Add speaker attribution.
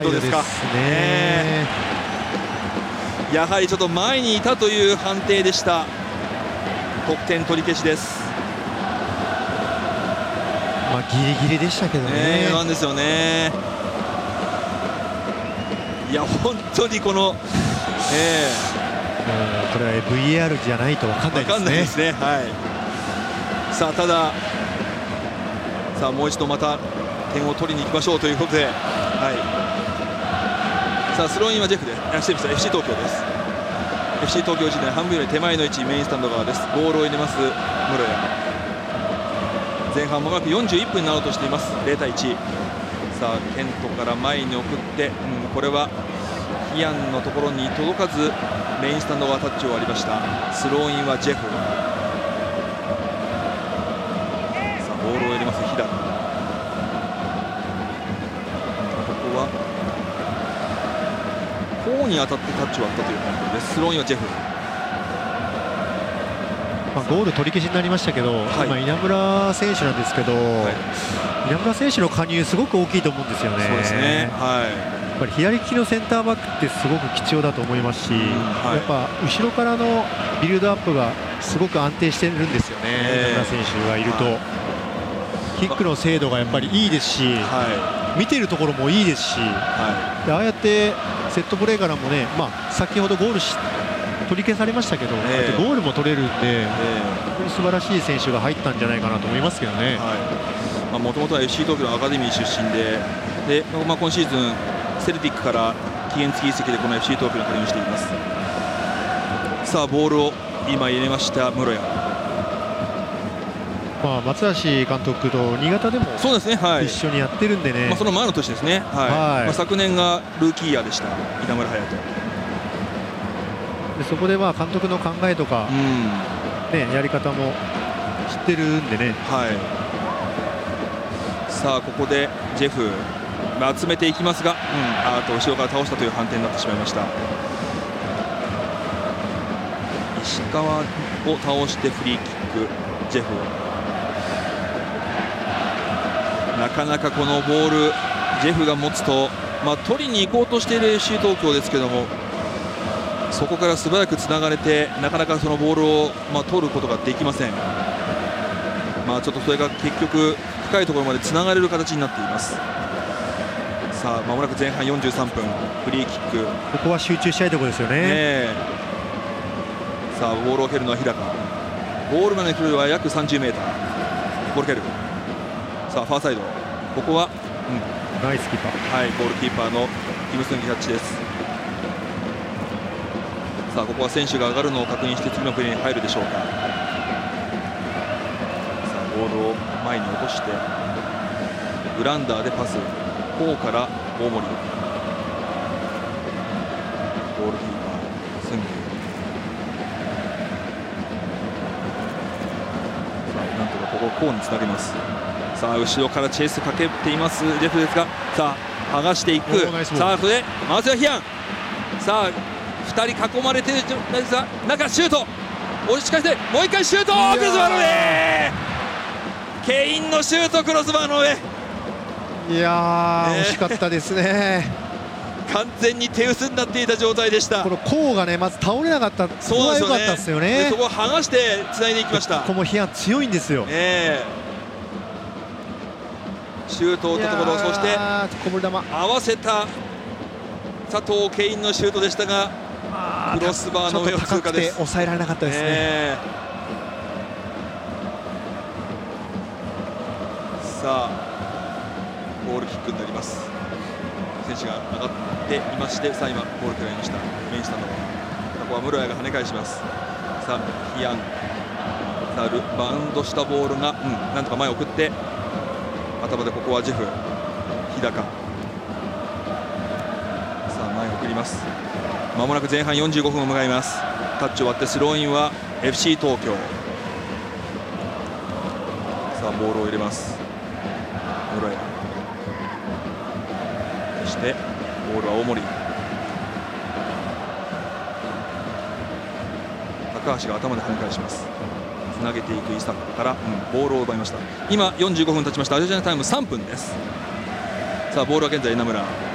Speaker 1: どうですかね。やはりちょっと前にいたという判定でした。得点取り消しです。
Speaker 2: ギリギリでしたけどね。
Speaker 1: なんですよね。いや本当にこの、
Speaker 2: これは VAR じゃないと分かんないですね。
Speaker 1: はい。さあたださあもう一度また点を取りに行きましょうということで、はい、さあスローインはジェフでFC 東京です。 FC 東京時代半分より手前の位置、メインスタンド側です。ボールを入れます室谷。前半まもなく41分になろうとしています。0対1。さあケントから前に送って、これはヒアンのところに届かずメインスタンド側タッチを割りました。スローインはジェフ。さあボールを入れます日高。ここは頬に当たってタッチを割ったという判定です。スローインはジェフ。
Speaker 2: ゴール取り消しになりましたけど、今稲村選手なんですけど、稲村選手の加入すごく大きいと思うんですよね。
Speaker 1: そうですね、や
Speaker 2: っぱり左利きのセンターバックってすごく貴重だと思いますし、やっぱ後ろからのビルドアップがすごく安定してるんですよね。稲村選手がいると、キックの精度がやっぱりいいですし、見てるところもいいですし、ああやってセットプレーからもね、先ほどゴール取り消されましたけど、ゴールも取れるんで、本当に素晴らしい選手が入ったんじゃないかなと思いますけどね。
Speaker 1: もともとは FC 東京のアカデミー出身で、今シーズンセルティックから期限付き移籍でこの FC 東京に加入しています。さあボールを今入れました室谷。
Speaker 2: 松橋監督と新潟でも一緒にやってるんでね、
Speaker 1: その前の年ですね、昨年がルーキーイヤーでした稲村隼人
Speaker 2: で、そこで監督の考えとか、やり方も知ってるんでね。
Speaker 1: さあここでジェフ集めていきますが、後ろから倒したという判定になってしまいました。石川を倒してフリーキックジェフ。なかなかこのボールジェフが持つと、取りに行こうとしている FC 東京ですけども、そこから素早くつながれてなかなかそのボールを、取ることができません。ちょっとそれが結局深いところまでつながれる形になっています。さあまもなく前半43分フリーキック。
Speaker 2: ここは集中したいところですよね。
Speaker 1: さあボールを蹴るのは日高。ゴールまで来るは約 30m。 ボール蹴る。さあファーサイド、ここは、
Speaker 2: ナイスキーパー。
Speaker 1: ゴールキーパーのキム・スンギキャッチです。さあここは選手が上がるのを確認して次のプレーに入るでしょうか。さあボールを前に落としてグランダーでパス、こうから大森、ゴールキーパースンギ。さあなんとかここをこうにつなげます。さあ後ろからチェイスかけていますジェフですが、さあ剥がしていく。さあそれで回せはヒアン。さあ2人囲まれている状態ですが、中シュート押し返してもう一回シュート、クロスバーの上、ケインのシュート、クロスバーの上。
Speaker 2: いやー、惜しかったですね。
Speaker 1: 完全に手薄になっていた状態でした。
Speaker 2: このコウがねまず倒れなかった、そこは良かったですよね。
Speaker 1: そこを剥がしてつないでいきました。
Speaker 2: ここもヒアン強いんですよ。
Speaker 1: シュートを打ったところ、そして
Speaker 2: こぼれ球
Speaker 1: 合わせた佐藤ケインのシュートでしたが、クロスバーの上を通過です。
Speaker 2: 抑えられなかったですね。
Speaker 1: さあゴールキックになります。選手が上がっていまして、さあ今ゴール蹴られました。メインスタンド、ここは室谷が跳ね返します。さあヒアン、さあバウンドしたボールが、なんとか前を送って、頭でここはジェフ、日高。さあ前を送ります。まもなく前半45分を迎えます。タッチを割ってスローインは FC 東京。さあボールを入れます。室谷、そしてボールは大森。高橋が頭で跳ね返します。つなげていく伊坂から、ボールを奪いました。今45分経ちました。アディショナルタイム3分です。さあボールは現在稲村。